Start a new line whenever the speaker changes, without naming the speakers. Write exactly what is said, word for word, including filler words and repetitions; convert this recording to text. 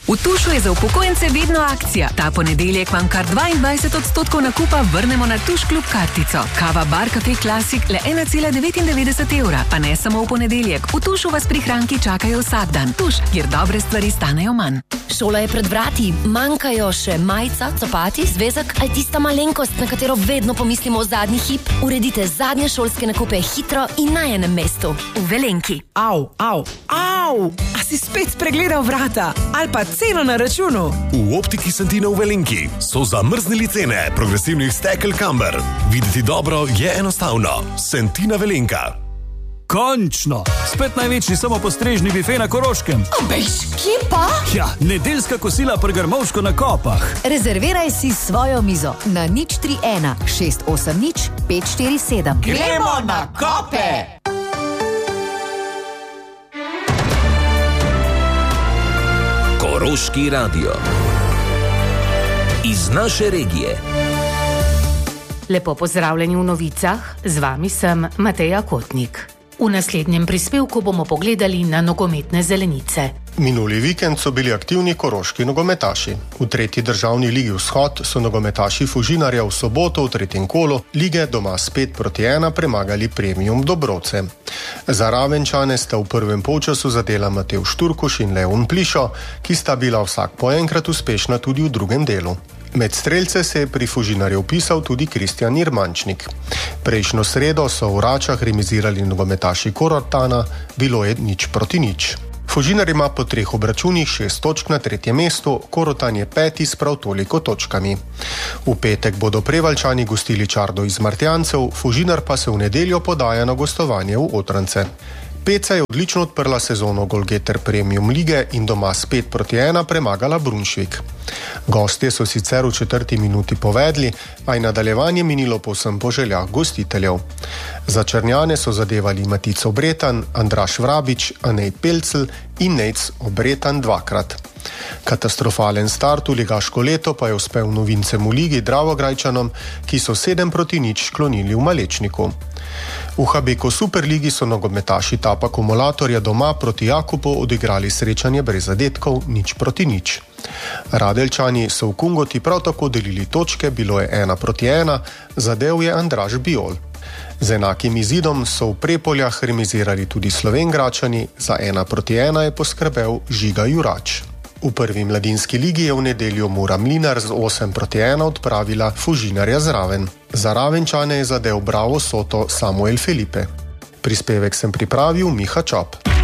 V Tušu je za upokojence vedno akcija. Ta ponedeljek vam kar dvaindvajset odstotkov nakupa vrnemo na Tuš klub kartico. Kava Bar Cafe Classic le ena cela devetindevetdeset evra. Pa ne samo v ponedeljek. V Tušu vas prihranki čakajo vsak dan. Tuš, kjer dobre stvari stanejo manj.
Šola je pred vrati. Manjkajo še majica, copati, zvezek ali tista malenkost, na katero vedno pomislimo v zadnji hip. Uredite zadnje šolske nakupe hitro in na enem mestu. V Velenki.
Au, au, au! A si spet spregledal vrata? Ali pa ceno na računu?
V Optiki Santina v Velenki so zamrznili cene progresivnih stekel Camber. Videti dobro je enostavno. Santina Velenka.
Končno! Spet največji samopostrežni bife na Koroškem.
Obejš, kje pa?
Ja, nedeljska kosila pri Grmovško na Kopah.
Rezerviraj si svojo mizo na nič tri ena šest osem nič pet štiri sedem.
Gremo na Kope!
Koroški radio. Iz naše regije.
Lepo pozdravljeni v novicah, z vami sem Mateja Kotnik. V naslednjem prispevku bomo pogledali na nogometne zelenice.
Minuli vikend so bili aktivni koroški nogometaši. V tretji državni ligi Vzhod so nogometaši Fužinarja v soboto v tretjem kolu lige doma s pet proti ena premagali Premium Dobrovce. Za Ravenčane sta v prvem polčasu zadela Matevž Turkuš in Leon Plišo, ki sta bila vsak po enkrat uspešna tudi v drugem delu. Med strelce se je pri Fužinarju vpisal tudi Kristjan Irmančnik. Prejšnjo sredo so v Račah remizirali nogometaši Korotana, bilo je nič proti nič. Fužinar ima po treh obračunih šest točk na tretjem mestu, Korotan je peti s prav toliko točkami. V petek bodo Prevaljčani gostili Čardo iz Martjancev, Fužinar pa se v nedeljo podaja na gostovanje v Otrance. Peca je odlično odprla sezono Golgeter Premium lige in doma s pet proti ena premagala Brunšvik. Gostje so sicer v četrti minuti povedli, a je nadaljevanje minilo povsem po željah gostiteljev. Za Črnjane so zadevali Matic Obretan, Andraž Vrabič, Anej Pelcl in Nejc Obretan dvakrat. Katastrofalen start v ligaško leto pa je uspel novincem v ligi Dravograjčanom, ki so sedem proti nič klonili v Malečniku. V Habeko Superligi so nogometaši Tap Akumulatorja doma proti Jakupu odigrali srečanje brez zadetkov nič proti nič. Radeljčani so v Kungoti prav tako delili točke, bilo je ena proti ena, zadev je Andraž Bijol. Z enakim izidom so v Prepoljah remizirali tudi Slovenjgračani, za ena proti ena je poskrbel Žiga Jurač. V prvi mladinski ligi je v nedeljo Mura Mlinar z osem proti ena odpravila Fužinarja zraven. Za Ravenčane je zadev Bravo Soto Samuel Felipe. Prispevek sem pripravil Miha Čop.